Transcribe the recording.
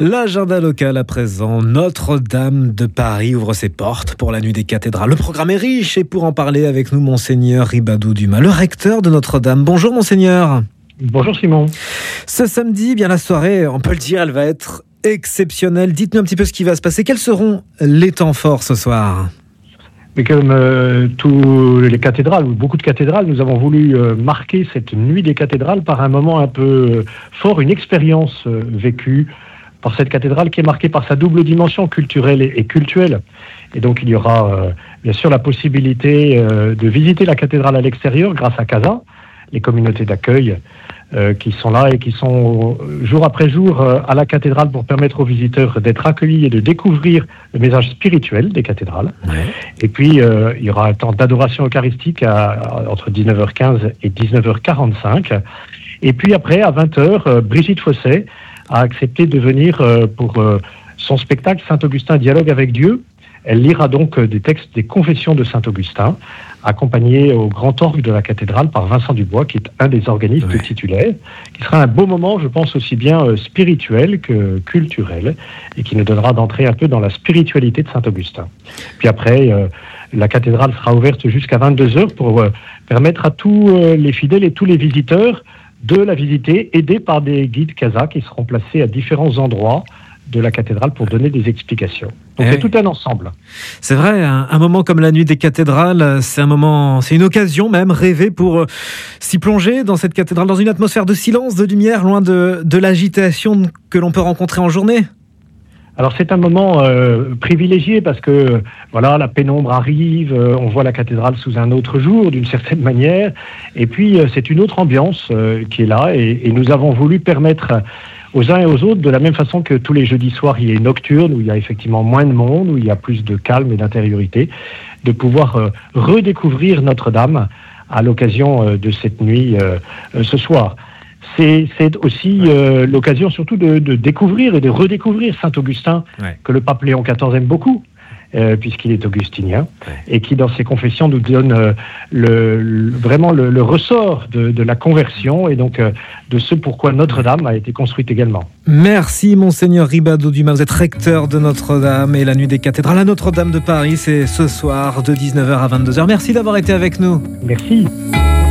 L'agenda local à présent, Notre-Dame de Paris ouvre ses portes pour la nuit des cathédrales. Le programme est riche et pour en parler avec nous, Monseigneur Ribado Dumas, le recteur de Notre-Dame. Bonjour Monseigneur. Bonjour Simon. Ce samedi, bien la soirée, on peut le dire, elle va être exceptionnelle. Dites-nous un petit peu ce qui va se passer. Quels seront les temps forts ce soir ? Mais comme toutes les cathédrales, ou beaucoup de cathédrales, nous avons voulu marquer cette nuit des cathédrales par un moment un peu fort, une expérience vécue par cette cathédrale qui est marquée par sa double dimension culturelle et cultuelle. Et donc il y aura bien sûr la possibilité de visiter la cathédrale à l'extérieur grâce à Casa, les communautés d'accueil qui sont là et qui sont jour après jour à la cathédrale pour permettre aux visiteurs d'être accueillis et de découvrir le message spirituel des cathédrales. Ouais. Et puis il y aura un temps d'adoration eucharistique entre 19h15 et 19h45. Et puis après, à 20h, Brigitte Fosset a accepté de venir pour son spectacle Saint-Augustin dialogue avec Dieu. Elle lira donc des textes des confessions de Saint-Augustin, accompagné au grand orgue de la cathédrale par Vincent Dubois, qui est un des organistes titulaires, qui sera un beau moment, je pense, aussi bien spirituel que culturel, et qui nous donnera d'entrer un peu dans la spiritualité de Saint-Augustin. Puis après, la cathédrale sera ouverte jusqu'à 22h pour permettre à tous les fidèles et tous les visiteurs de la visiter, aidés par des guides Casa qui seront placés à différents endroits de la cathédrale pour donner des explications. Donc c'est tout un ensemble. C'est vrai, un moment comme la nuit des cathédrales, c'est une occasion même rêvée pour s'y plonger dans cette cathédrale, dans une atmosphère de silence, de lumière, loin de l'agitation que l'on peut rencontrer en journée. Alors c'est un moment privilégié parce que voilà, la pénombre arrive, on voit la cathédrale sous un autre jour d'une certaine manière, et puis c'est une autre ambiance qui est là, et nous avons voulu permettre aux uns et aux autres, de la même façon que tous les jeudis soirs, il y a une nocturne où il y a effectivement moins de monde, où il y a plus de calme et d'intériorité, de pouvoir redécouvrir Notre-Dame à l'occasion de cette nuit ce soir. C'est aussi l'occasion surtout de découvrir et de redécouvrir Saint-Augustin, que le pape Léon XIV aime beaucoup, puisqu'il est augustinien, et qui dans ses confessions nous donne vraiment le ressort de la conversion, et donc de ce pourquoi Notre-Dame a été construite également. Merci Monseigneur Ribado Dumas, vous êtes recteur de Notre-Dame, et la nuit des cathédrales à Notre-Dame de Paris, c'est ce soir de 19h à 22h. Merci d'avoir été avec nous. Merci.